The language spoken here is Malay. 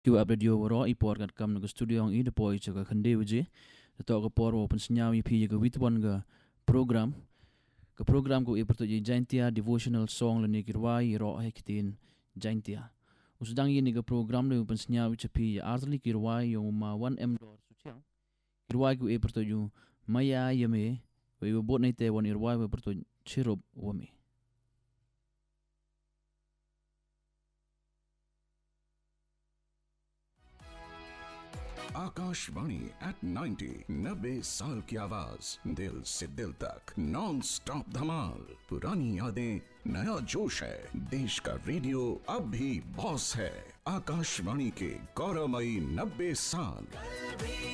Kiwa radio waro ipor kat kam naga studio ang ida poi jaga khande wije. Tato ka por wo pensenyawi pi jaga witwan ga program. Ke program ko iperto je Jaintia devotional song lani kirwai ro hekitin Jaintia. Usudang ini ga program le pensenyawi capi artli kirwai yung ma 1M dor suciang. Kirwai ko iperto ju maya yame we bot naite wan irwai we perto chirob wame. Akashvani एट 90 साल की आवाज दिल से दिल तक non stop धमाल पुरानी यादें नया जोश है देश का रेडियो अब भी बॉस है आकाशवाणी के गौरवमयी 90 साल